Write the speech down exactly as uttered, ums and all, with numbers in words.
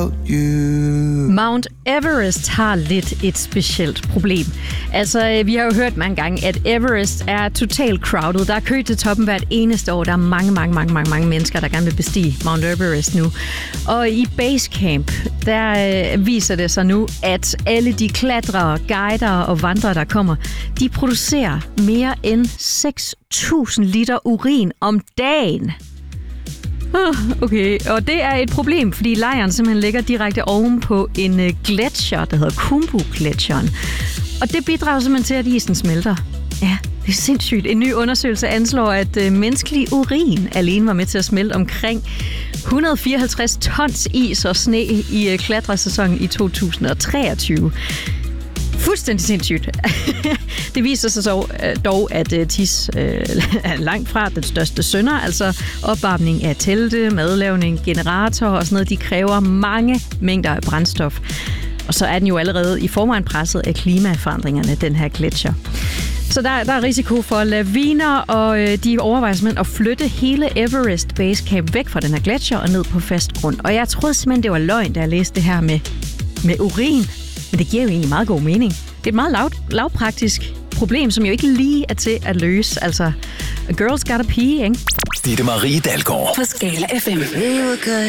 without you. Mount Everest har lidt et specielt problem. Altså, vi har jo hørt mange gange, at Everest er totalt crowded. Der er kø til toppen hvert eneste år. Der er mange, mange, mange, mange, mange mennesker, der gerne vil bestige Mount Everest nu. Og i Basecamp, der øh, viser det sig nu, at alle de klatrere, guider og vandrere, der kommer, de producerer mere end seks tusind liter urin om dagen. Okay, og det er et problem, fordi lejren simpelthen ligger direkte oven på en gletsjer, der hedder Khumbu-gletsjeren. Og det bidrager simpelthen til, at isen smelter. Ja, det er sindssygt. En ny undersøgelse anslår, at øh, menneskelig urin alene var med til at smelte omkring et hundrede og fireoghalvtreds tons is og sne i øh, klatresæsonen i to tusind og treogtyve. Fuldstændig sindssygt. Det viser sig så dog, at tis øh, er langt fra den største synder, altså opvarmning af telte, madlavning, generatorer og sådan noget, de kræver mange mængder af brændstof. Og så er den jo allerede i forvejen presset af klimaforandringerne, den her gletsjer. Så der, der er risiko for laviner, og øh, de overvejer simpelthen at flytte hele Everest Basecamp væk fra den her gletsjer og ned på fast grund. Og jeg troede simpelthen, det var løgn, da jeg læste det her med, med urin. Men det giver jo egentlig meget god mening. Det er et meget lav, lavpraktisk problem, som jo ikke lige er til at løse. Altså, a girl's gotta pee, ikke? Ditte Marie Dalgaard. På Skala F M.